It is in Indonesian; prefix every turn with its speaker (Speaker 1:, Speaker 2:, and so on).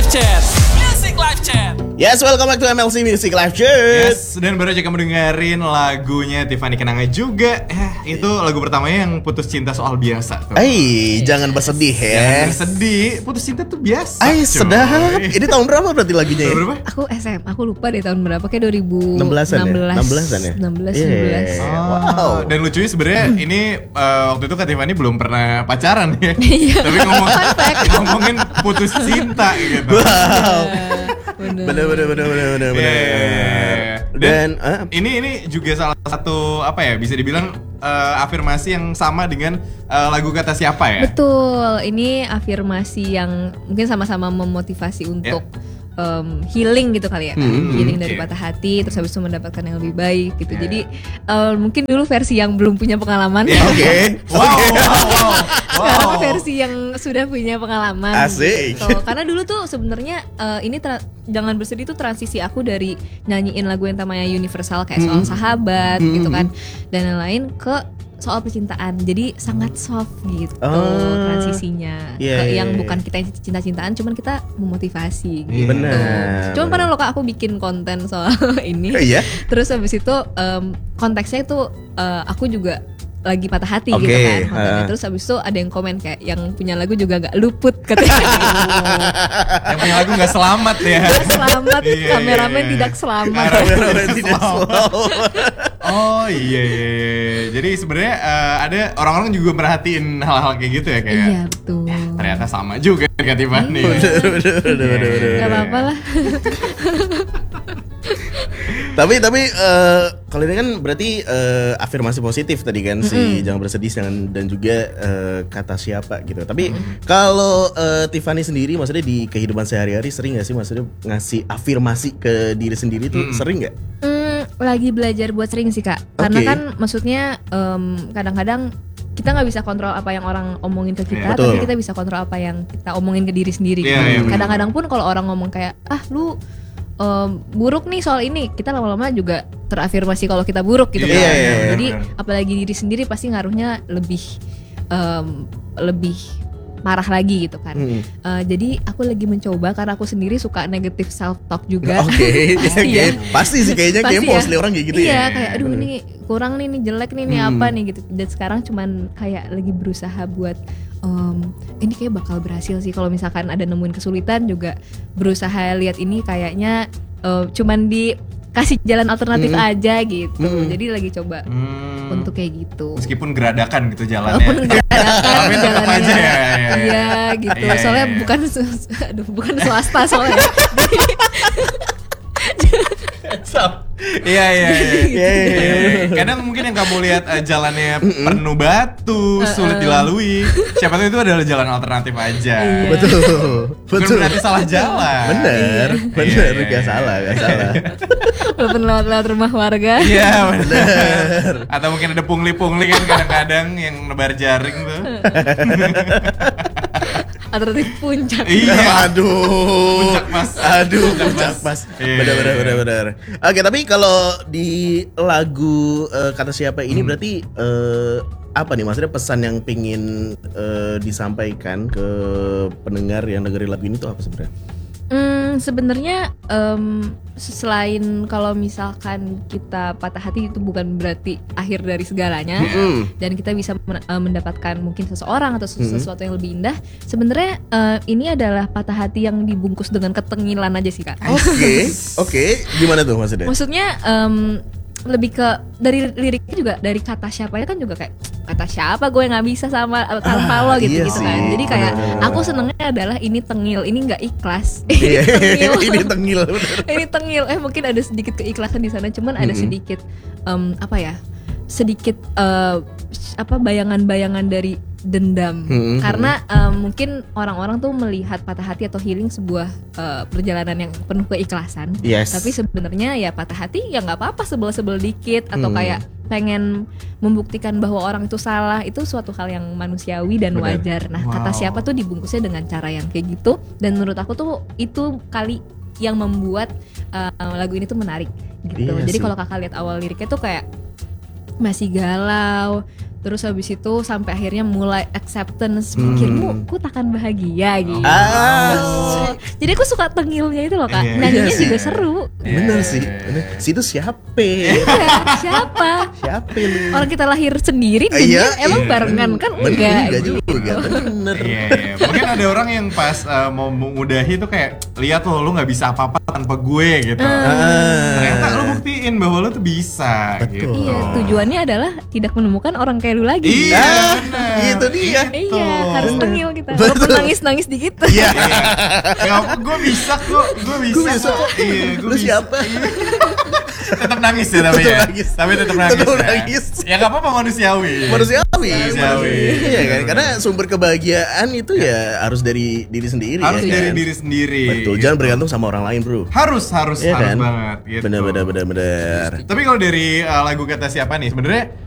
Speaker 1: Chat. Music Live Chat.
Speaker 2: Yes, welcome back to MLC Music Live Chat.
Speaker 3: Yes, dan baru aja kamu dengerin lagunya Tiffany Kenanga juga. Itu lagu pertamanya yang putus cinta soal biasa tuh.
Speaker 2: Jangan bersedih ya.
Speaker 3: Jangan bersedih, putus cinta tuh biasa.
Speaker 2: Sedap. Ini tahun berapa berarti lagunya ya?
Speaker 3: Berapa?
Speaker 4: Aku SM, aku lupa deh tahun berapa, kayak 2016
Speaker 2: 16-an ya?
Speaker 4: 16 17.
Speaker 2: Wow.
Speaker 3: Dan lucunya sebenarnya ini waktu itu Kak Tiffany belum pernah pacaran ya.
Speaker 4: Iya.
Speaker 3: Tapi ngomongin putus cinta gitu.
Speaker 2: Wow.
Speaker 4: Bener.
Speaker 2: Bener.
Speaker 3: Dan ini juga salah satu apa ya, bisa dibilang afirmasi yang sama dengan lagu Kata Siapa ya.
Speaker 4: Betul, ini afirmasi yang mungkin sama-sama memotivasi untuk healing gitu kali ya, healing dari patah hati, terus habis itu mendapatkan yang lebih baik gitu. Jadi mungkin dulu versi yang belum punya pengalaman.
Speaker 2: Oke.
Speaker 4: Sekarang versi yang sudah punya pengalaman.
Speaker 2: Asik.
Speaker 4: Gitu. Karena dulu tuh sebenarnya ini Jangan Bersedih tuh transisi aku dari nyanyiin lagu yang namanya universal kayak soal sahabat gitu kan, dan lain-lain ke soal percintaan. Jadi sangat soft gitu transisinya ke yang bukan kita yang cinta-cintaan, cuman kita memotivasi gitu.
Speaker 2: Benar.
Speaker 4: Cuman pernah loh Kak aku bikin konten soal ini.
Speaker 2: Iya.
Speaker 4: Terus habis itu konteksnya itu aku juga lagi patah hati gitu kan kontennya. Terus habis itu ada yang komen kayak yang punya lagu juga gak luput katanya.
Speaker 3: Yang punya lagu gak selamat ya.
Speaker 4: Gak selamat, kameramen tidak selamat.
Speaker 3: Oh iya. Jadi sebenarnya ada orang-orang juga merhatiin hal-hal kayak gitu ya, kayak.
Speaker 4: Iya betul.
Speaker 3: Ternyata sama juga Kak Tiffany.
Speaker 4: Gak apa-apa lah.
Speaker 2: Tapi kalau ini kan berarti afirmasi positif tadi kan, si jangan bersedih dan juga kata siapa gitu. Tapi kalau Tiffany sendiri maksudnya di kehidupan sehari-hari sering gak sih maksudnya ngasih afirmasi ke diri sendiri tuh sering gak?
Speaker 4: Lagi belajar buat sering sih Kak. Karena kan maksudnya kadang-kadang kita nggak bisa kontrol apa yang orang omongin ke kita, tapi kita bisa kontrol apa yang kita omongin ke diri sendiri. Kadang-kadang pun kalau orang ngomong kayak lu buruk nih soal ini, kita lama-lama juga terafirmasi kalau kita buruk gitu kan. Jadi apalagi diri sendiri pasti ngaruhnya lebih parah lagi gitu kan. Jadi aku lagi mencoba, karena aku sendiri suka negative self talk juga.
Speaker 2: Pasti sih kayaknya kayak mostly orang kayak gitu ya.
Speaker 4: Iya, kayak aduh ini kurang nih jelek nih apa nih gitu. Dan sekarang cuman kayak lagi berusaha buat ini kayak bakal berhasil sih kalau misalkan ada nemuin kesulitan juga berusaha lihat ini kayaknya cuman dikasih jalan alternatif aja gitu. Jadi lagi coba untuk kayak gitu.
Speaker 3: Meskipun geradakan gitu jalannya.
Speaker 4: Walaupun geradakan jalannya.
Speaker 3: Aja ya.
Speaker 4: Iya gitu. Soalnya bukan swasta soalnya.
Speaker 3: Iya. Kadang mungkin yang kamu lihat jalannya penuh batu, sulit dilalui. Siapa tahu itu adalah jalan alternatif aja.
Speaker 2: Betul.
Speaker 3: Bukan berarti salah jalan.
Speaker 2: Bener. Gak salah.
Speaker 4: Walaupun lewat rumah warga.
Speaker 3: Iya benar. Atau mungkin ada pungli-pungli kan kadang-kadang yang nebar jaring tuh.
Speaker 4: Alternatif puncak.
Speaker 3: Iya.
Speaker 2: Puncak pas.
Speaker 3: Iya.
Speaker 2: Benar. Oke, tapi kalau di lagu Kata Siapa ini berarti apa nih maksudnya pesan yang pingin disampaikan ke pendengar yang dengerin lagu ini tuh apa sebenarnya?
Speaker 4: Sebenarnya selain kalau misalkan kita patah hati itu bukan berarti akhir dari segalanya, dan kita bisa mendapatkan mungkin seseorang atau sesuatu yang lebih indah. Sebenarnya ini adalah patah hati yang dibungkus dengan ketengilan aja sih Kak.
Speaker 2: Oke. Gimana tuh maksudnya?
Speaker 4: Maksudnya lebih ke dari liriknya juga, dari kata siapanya kan juga kayak kata siapa gue nggak bisa sama tanpa lo gitu kan. Jadi kayak aku senengnya adalah ini tengil, ini nggak ikhlas.
Speaker 2: Ini tengil.
Speaker 4: Ini tengil. Mungkin ada sedikit keikhlasan di sana, cuman ada sedikit sedikit bayangan-bayangan dari dendam. Karena mungkin orang-orang tuh melihat patah hati atau healing sebuah perjalanan yang penuh keikhlasan. Tapi sebenarnya ya patah hati ya nggak apa-apa, sebel-sebel dikit atau kayak pengen membuktikan bahwa orang itu salah, itu suatu hal yang manusiawi dan wajar. Nah, Kata Siapa tuh dibungkusnya dengan cara yang kayak gitu, dan menurut aku tuh itu kali yang membuat lagu ini tuh menarik gitu. Jadi kalau kakak lihat awal liriknya tuh kayak masih galau, Terus habis itu sampai akhirnya mulai acceptance, pikirmu aku takkan bahagia gitu. Jadi aku suka tengilnya itu loh Kak. Nyanyinya juga seru.
Speaker 2: Bener sih. Situ siapa?
Speaker 4: Siapa?
Speaker 2: Siapa lu?
Speaker 4: Orang kita lahir sendiri dunia emang barengan kan?
Speaker 2: Enggak juga. Bener.
Speaker 3: Mungkin ada orang yang pas mau mengudahi tuh kayak lihat lu nggak bisa apa-apa tanpa gue gitu. Ternyata lu buktiin bahwa lu tuh bisa gitu.
Speaker 4: Iya, tujuannya adalah tidak menemukan orang kayak lu lagi.
Speaker 3: Iya,
Speaker 2: itu dia.
Speaker 4: Iya, harus tengil kita. Walaupun nangis-nangis dikit.
Speaker 2: Iya.
Speaker 3: Ya, gue bisa kok, gue bisa. Iya,
Speaker 2: lu siapa?
Speaker 3: Tetap nangis ya tapi ya. Tapi tetap nangis. Ya nggak apa-apa, manusiawi. Iya
Speaker 2: kan, karena sumber kebahagiaan itu ya harus dari diri sendiri.
Speaker 3: Harus dari diri sendiri.
Speaker 2: Betul, jangan bergantung sama orang lain, bro.
Speaker 3: Harus
Speaker 2: ya kan?
Speaker 3: banget. Gitu.
Speaker 2: Bener.
Speaker 3: Tapi kalau dari lagu kata siapa nih, sebenarnya